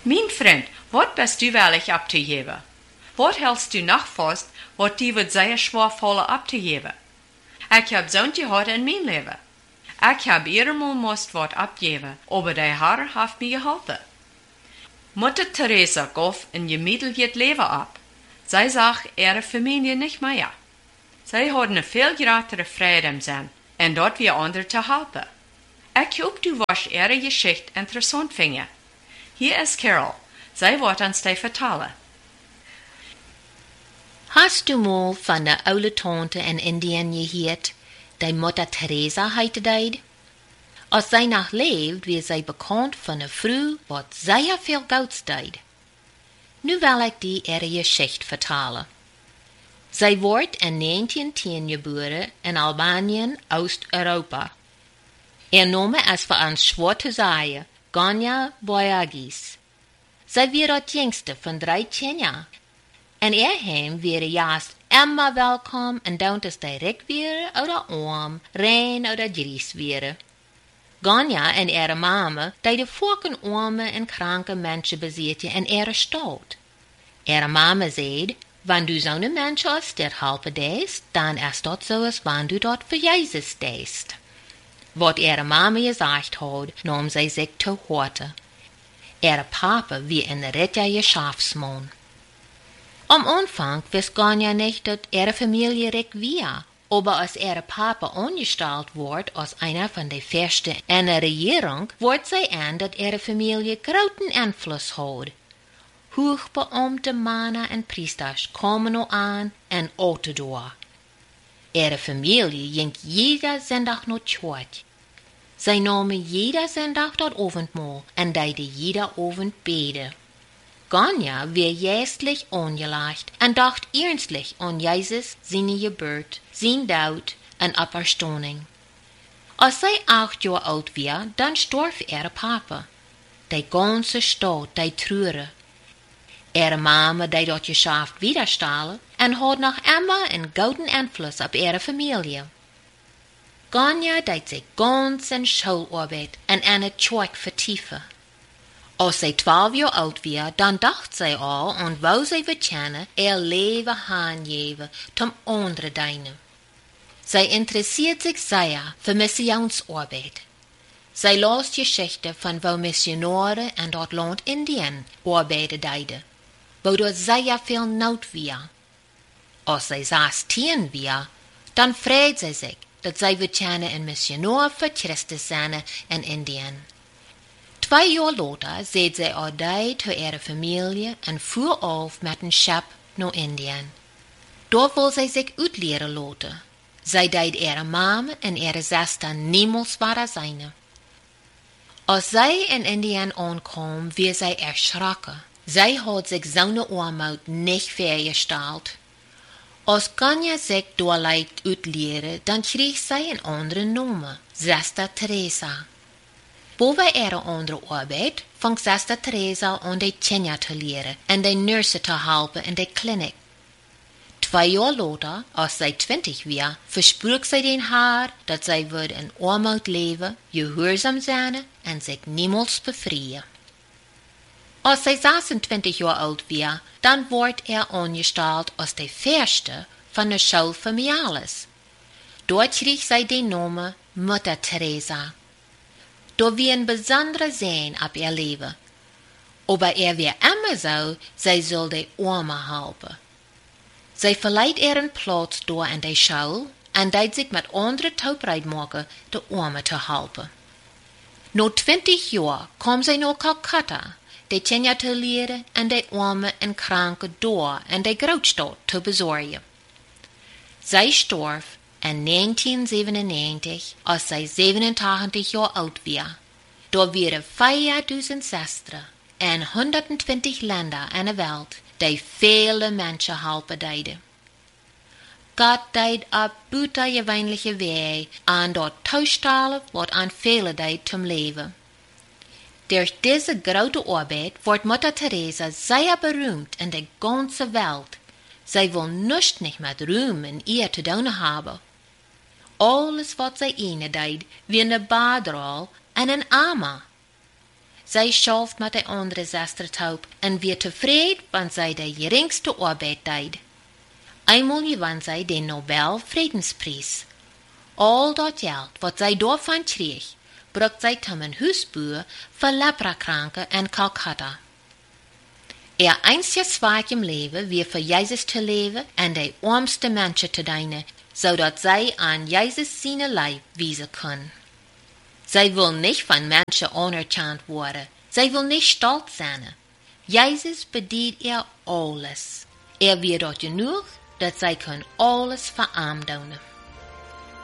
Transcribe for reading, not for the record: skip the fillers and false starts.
Mein Freund, wat bist du wellig ab te geven? Wat hältst du noch fast, wat die wird sehr schwer fallen ab te geven? Ich hab zo'n gehad in mijn leven. Ich hab iedermaal moest wat abgeven, aber der Herr hat mir geholpen. Mutter Teresa gaf een gemiddeld leven ab. Zij zag ihre Familie nicht mehr. Zij hadden een veel grotere Freude im Sinn, en dat wir anderen te helpen. Ich hoop du was ihre Geschichte interessant vinden. Hier ist Carol. Zij wordt ons te vertellen. Hast du mal von der oude Tante in Indien gehört, die Mutter Teresa heette deed? Als zij nog leeft, wird zij bekannt von der Frau, wat sehr viel Geld deed. Nu wil ik die ihre Geschichte vertellen. Zij wordt in 1910 geboren in Albanien, Oost-Europa. Ihr Name ist für uns schwer zu sagen, Ganya Boyagis. Zij weer het jongste van 13 jaar. En ihr heim wäre juist immer welkom en dan es direkt wäre oder arm, rein oder gries wäre. Ganya en ihre Mama, die de vorken arme en kranke Menschen bezitten in ihre Stadt. Ihre Mama zei, wenn du zo'n Mensch als dit helpen deest, dan is dat zoals wenn du dat voor Jezus deest. Wat ihre Mama gesagt had, nam zij zich te horen. Ihre Papa wie een ritter Geschäftsmann. Am Anfang wist Ganya nicht, dass ihre Familie recht war. Aber als ihre Papa angestellt wordt als einer von den Fürsten in der Regierung, wordt zij aan dass ihre Familie großen Einfluss hat. Hochbeamte Männer und Priesters komen nu aan en outen door. Ihre Familie ging jeder Sonntag naar Church. Zij namen jeder Sonntag dat Abendmahl en deden jeder Abend beten. Ganya werd geestlich angelegt en dacht ernstlich an Jesus, seine Geburt, sein Dood en Auferstehung. Als zij 8 Jahre oud war, dann starb ihre Papa. Die ganze Stadt, die treurde. Ihre Mama, die dat Geschäft widerstellen en had noch immer einen guten Einfluss auf ihre Familie. Ganya deed zich ganz in Schularbeit en aan het Zeug vertiefen. Als zij 12 jaar oud was, dan dacht zij al en wou zij verkennen, ihr leven aangeven zum andere dienen. Zij interesseert zich sehr für Missionsarbeit. Zij las Geschichten van wo Missionaren in dat land Indien arbeiten deden, wo dort sehr viel nood was. Als zij 16 was, dan freut zij zich dat zij verkennen een missionar voor Christus zijn in Indien. 2 jaar later zet zij uit voor ihre Familie en voer auf met een schip naar Indien. Daar wil zij zich uitleren laten. Zij deed ihre mama en ihre zuster niemals waar zijn. Als zij in Indien aankwam, werd zij erschrokken. Zij had zich zo'n armoed niet voorgesteld. Als Ganya zich door lijkt uitleren, dan kreeg zij een andere naam, Zuster Teresa. Boven ihre andere arbeid vangt Zuster Teresa aan de kinderen te leren en de nursen te helpen in de kliniek. 2 jaar later, als zij 20 was, versprach zij den haar dat zij wilde in armoed leven, gehoorzaam zijn en zich niemals bevrijden. Als zij 26 jaar oud was, dan wordt aangesteld als de eerste van de school voor Mialis. Dort kreeg zij de naam Mutter Teresa. Door wie een bijzondere zijn op ihr leven. Aber weer immer zo, zij zal de armen helpen. Zij verleiht een plaats door in de school en deed zich met andere toebereid maken de armen te helpen. Na 20 jaar kwam zij naar Calcutta, de kinderen te leren en de armen en kranken door in de grootstad te bezorgen. Zij stierf in 1997, als zij 87 jaar oud was. Daar waren 4000 zusters in 120 landen in de wereld die vele mensen helpen deden. God deed op buitengewöhnliche Wege aan dat toestellen wat aan velen deed zum leven. Durch diese grote arbeid wordt Mutter Teresa sehr berühmt in de ganze Welt. Zij wil nichts nicht mit Ruhm in ihr te doen hebben. Alles wat zij ene deed, wie een badraal en een ama. Zij schaft met de andere zestertaub en weer tevreden, want zij de geringste arbeid deed. Eenmaal gewann zij de Nobel Vredensprijs. Al dat geld wat zij daarvan kreeg, bracht zij tot een huisboer voor leprakranken in Calcutta. Ihr einziges Zweig im Leben wie für Jesus zu leben und die armste Menschen zu dienen, zodat zij an Jesus seine Leib wiesen können. Zij will nicht von Menschen anerkannt worden. Zij will nicht stolz sein. Jesus bedient ihr alles. Wird dort genug, dat zij können alles für arm doen.